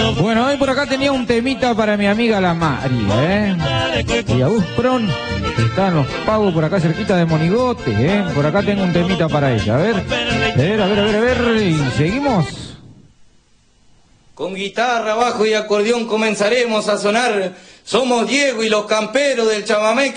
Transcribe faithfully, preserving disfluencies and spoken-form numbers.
Bueno, hoy por acá tenía un temita para mi amiga la Mari, ¿eh? Y a Buspron, están los pagos por acá cerquita de Monigote, ¿eh? Por acá tengo un temita para ella, a ver. A ver, a ver, a ver, a ver, y seguimos. Con guitarra, bajo y acordeón comenzaremos a sonar. Somos Diego y los camperos del chamamé.